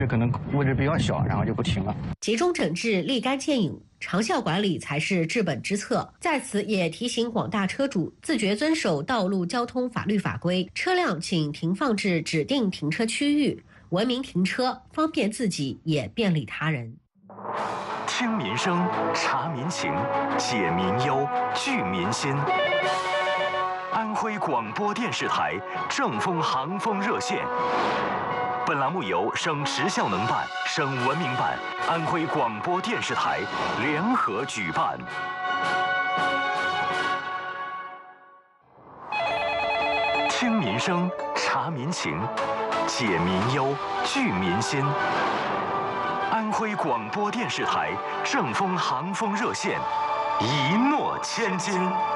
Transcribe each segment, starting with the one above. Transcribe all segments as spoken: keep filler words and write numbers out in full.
这可能位置比较小，然后就不停了。 集中整治、立竿见影，长效管理才是治本之策。在此也提醒广大车主自觉遵守道路交通法律法规，车辆请停放至指定停车区域，文明停车，方便自己也便利他人。 听民生，察民情，解民忧，聚民心。安徽广播电视台正风航风热线。本栏目由省时效能办、省文明办、安徽广播电视台联合举办。听民生，察民情，解民忧，聚民心。安徽广播电视台正风航风热线，一诺千金。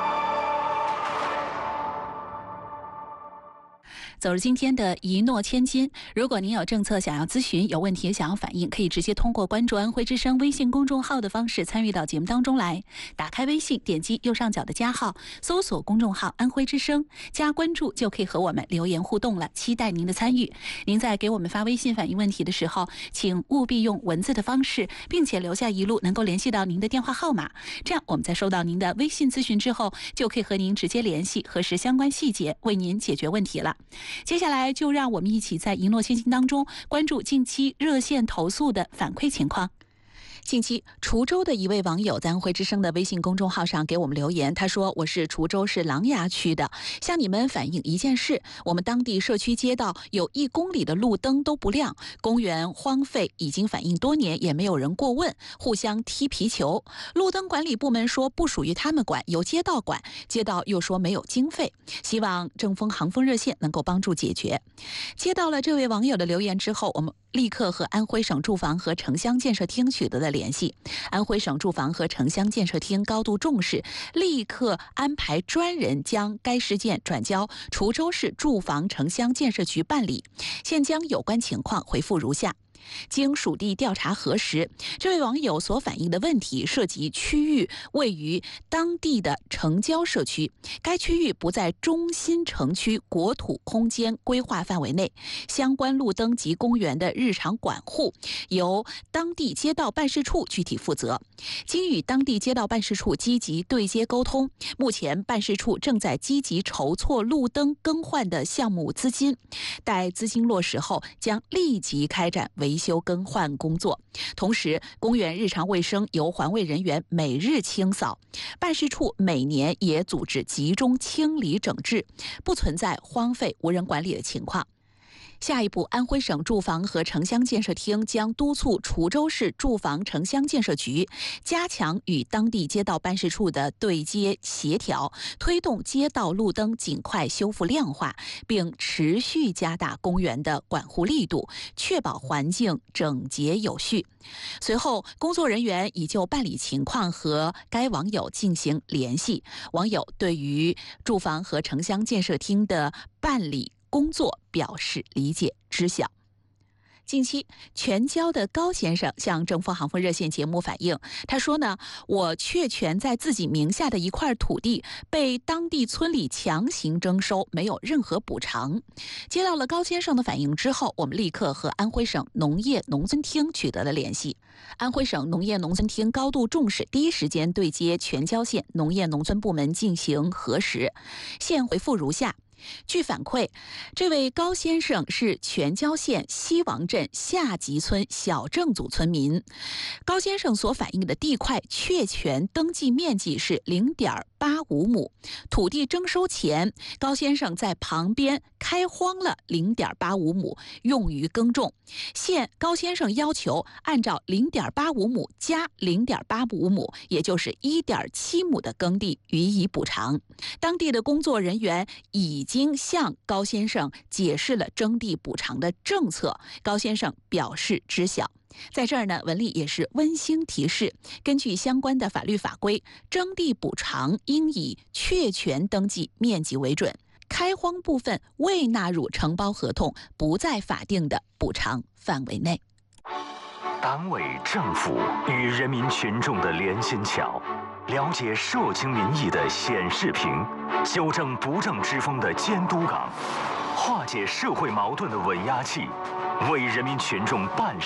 走入今天的一诺千金，如果您有政策想要咨询，有问题想要反映，可以直接通过关注安徽之声微信公众号的方式参与到节目当中来。打开微信，点击右上角的加号，搜索公众号安徽之声，加关注就可以和我们留言互动了，期待您的参与。您在给我们发微信反映问题的时候，请务必用文字的方式，并且留下一路能够联系到您的电话号码，这样我们在收到您的微信咨询之后，就可以和您直接联系，核实相关细节，为您解决问题了。接下来就让我们一起在一诺千金当中关注近期热线投诉的反馈情况。近期，滁州的一位网友在安徽之声的微信公众号上给我们留言，他说：“我是滁州市琅琊区的，向你们反映一件事，我们当地社区街道有一公里的路灯都不亮，公园荒废，已经反映多年，也没有人过问，互相踢皮球。路灯管理部门说不属于他们管，由街道管，街道又说没有经费，希望正风航风热线能够帮助解决。”接到了这位网友的留言之后，我们立刻和安徽省住房和城乡建设厅取得了联系。安徽省住房和城乡建设厅高度重视，立刻安排专人将该事件转交滁州市住房城乡建设局办理，现将有关情况回复如下。经属地调查核实，这位网友所反映的问题涉及区域位于当地的城郊社区，该区域不在中心城区国土空间规划范围内，相关路灯及公园的日常管护由当地街道办事处具体负责。经与当地街道办事处积极对接沟通，目前办事处正在积极筹措路灯更换的项目资金，待资金落实后，将立即开展维修更换工作。同时，公园日常卫生由环卫人员每日清扫，办事处每年也组织集中清理整治，不存在荒废无人管理的情况。下一步，安徽省住房和城乡建设厅将督促滁州市住房城乡建设局加强与当地街道办事处的对接协调，推动街道路灯尽快修复亮化，并持续加大公园的管护力度，确保环境整洁有序。随后，工作人员已就办理情况和该网友进行联系，网友对于住房和城乡建设厅的办理工作表示理解知晓。近期，全椒的高先生向正风航风热线节目反映，他说呢，我确权在自己名下的一块土地被当地村里强行征收，没有任何补偿。接到了高先生的反映之后，我们立刻和安徽省农业农村厅取得了联系。安徽省农业农村厅高度重视，第一时间对接全椒县农业农村部门进行核实。现回复如下。据反馈，这位高先生是全椒县西王镇下集村小郑组村民。高先生所反映的地块确权登记面积是零点八五亩，土地征收前，高先生在旁边开荒了零点八五亩，用于耕种。现高先生要求按照零点八五亩加零点八五亩，也就是一点七亩的耕地予以补偿。当地的工作人员已经向高先生解释了征地补偿的政策，高先生表示知晓。在这儿呢，文丽也是温馨提示，根据相关的法律法规，征地补偿应以确权登记面积为准，开荒部分未纳入承包合同，不在法定的补偿范围内。 党委政府与人民群众的连心桥，了解社情民意的显示屏，纠正不正之风的监督岗，化解社会矛盾的稳压器， 为人民群众办